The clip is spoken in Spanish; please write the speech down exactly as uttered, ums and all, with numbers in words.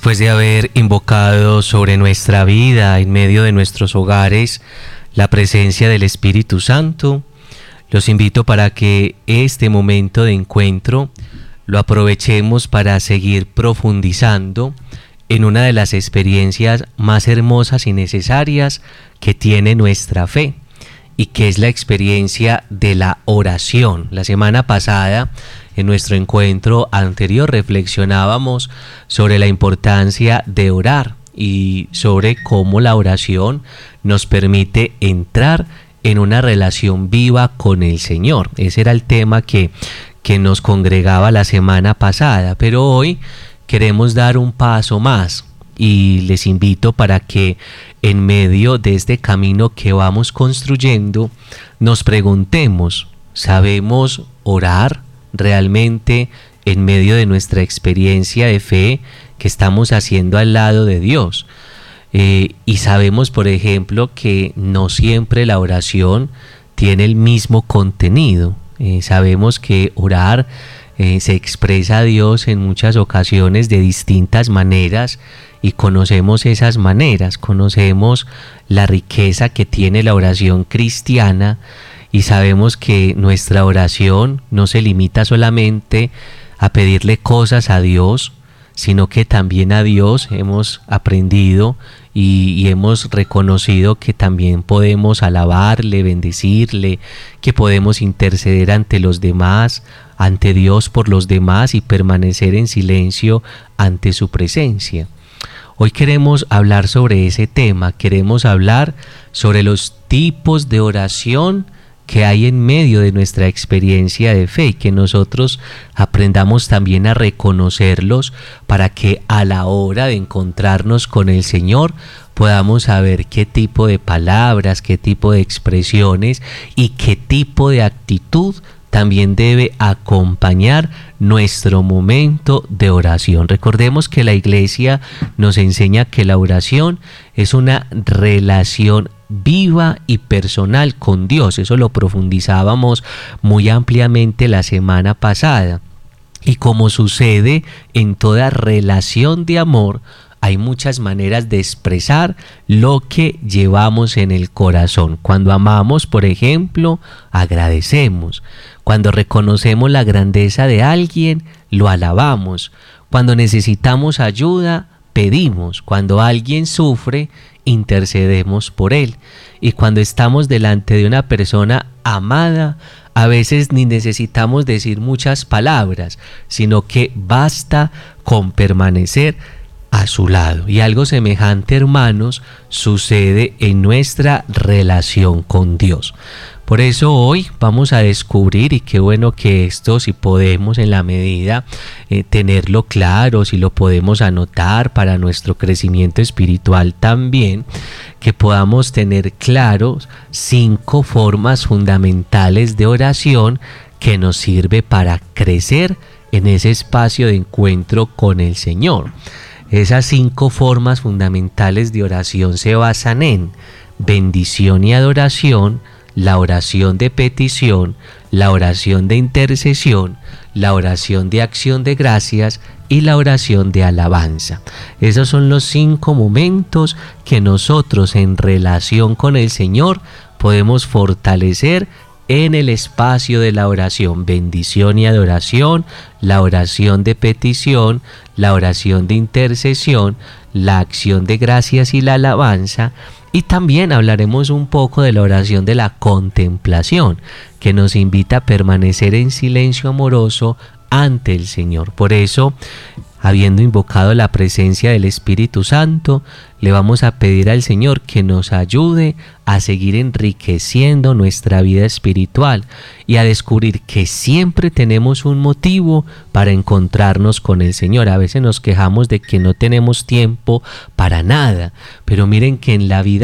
Después de haber invocado sobre nuestra vida en medio de nuestros hogares la presencia del Espíritu Santo, los invito para que este momento de encuentro lo aprovechemos para seguir profundizando en una de las experiencias más hermosas y necesarias que tiene nuestra fe, y que es la experiencia de la oración. La semana pasada, en nuestro encuentro anterior, reflexionábamos sobre la importancia de orar y sobre cómo la oración nos permite entrar en una relación viva con el Señor. Ese era el tema que, que nos congregaba la semana pasada, pero hoy queremos dar un paso más y les invito para que en medio de este camino que vamos construyendo nos preguntemos: ¿sabemos orar realmente en medio de nuestra experiencia de fe que estamos haciendo al lado de Dios? Eh, y sabemos, por ejemplo, que no siempre la oración tiene el mismo contenido. Eh, sabemos que orar eh, se expresa a Dios en muchas ocasiones de distintas maneras, y conocemos esas maneras, conocemos la riqueza que tiene la oración cristiana, y sabemos que nuestra oración no se limita solamente a pedirle cosas a Dios, sino que también a Dios hemos aprendido y, y hemos reconocido que también podemos alabarle, bendecirle, que podemos interceder ante los demás, ante Dios por los demás, y permanecer en silencio ante su presencia. Hoy queremos hablar sobre ese tema, queremos hablar sobre los tipos de oración que hay en medio de nuestra experiencia de fe, y que nosotros aprendamos también a reconocerlos para que a la hora de encontrarnos con el Señor podamos saber qué tipo de palabras, qué tipo de expresiones y qué tipo de actitud también debe acompañar nuestro momento de oración. Recordemos que la Iglesia nos enseña que la oración es una relación viva y personal con Dios. Eso lo profundizábamos muy ampliamente la semana pasada. Y como sucede en toda relación de amor, hay muchas maneras de expresar lo que llevamos en el corazón. Cuando amamos, por ejemplo, agradecemos. Cuando reconocemos la grandeza de alguien, lo alabamos. Cuando necesitamos ayuda, pedimos. Cuando alguien sufre, intercedemos por él. Y cuando estamos delante de una persona amada, a veces ni necesitamos decir muchas palabras, sino que basta con permanecer a su lado. Y algo semejante, hermanos, sucede en nuestra relación con Dios. Por eso hoy vamos a descubrir, y qué bueno que esto, si podemos en la medida eh, tenerlo claro, si lo podemos anotar para nuestro crecimiento espiritual también, que podamos tener claros cinco formas fundamentales de oración que nos sirve para crecer en ese espacio de encuentro con el Señor. Esas cinco formas fundamentales de oración se basan en bendición y adoración, la oración de petición, la oración de intercesión, la oración de acción de gracias y la oración de alabanza. Esos son los cinco momentos que nosotros en relación con el Señor podemos fortalecer en el espacio de la oración: bendición y adoración, la oración de petición, la oración de intercesión, la acción de gracias y la alabanza. Y también hablaremos un poco de la oración de la contemplación, que nos invita a permanecer en silencio amoroso ante el Señor. Por eso, habiendo invocado la presencia del Espíritu Santo, le vamos a pedir al Señor que nos ayude a seguir enriqueciendo nuestra vida espiritual y a descubrir que siempre tenemos un motivo para encontrarnos con el Señor. A veces nos quejamos de que no tenemos tiempo para nada, pero miren que en la vida